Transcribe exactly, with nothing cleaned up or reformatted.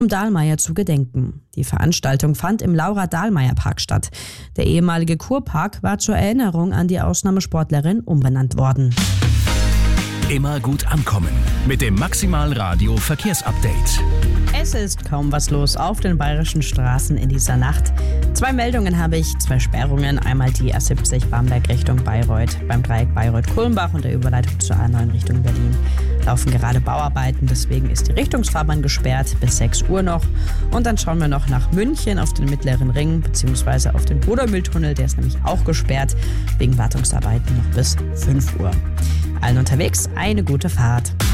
um Dahlmeier zu gedenken. Die Veranstaltung fand im Laura-Dahlmeier-Park statt. Der ehemalige Kurpark war zur Erinnerung an die Ausnahmesportlerin umbenannt worden. Immer gut ankommen mit dem Maximal Radio Verkehrsupdate. Es ist kaum was los auf den bayerischen Straßen in dieser Nacht. Zwei Meldungen habe ich, zwei Sperrungen. Einmal die A siebzig Bamberg Richtung Bayreuth beim Dreieck Bayreuth-Kulmbach und der Überleitung zur A neun Richtung Berlin. Laufen gerade Bauarbeiten, deswegen ist die Richtungsfahrbahn gesperrt bis sechs Uhr noch. Und dann schauen wir noch nach München auf den Mittleren Ring bzw. auf den Brudermühltunnel, der ist nämlich auch gesperrt, wegen Wartungsarbeiten noch bis fünf Uhr. Allen unterwegs eine gute Fahrt.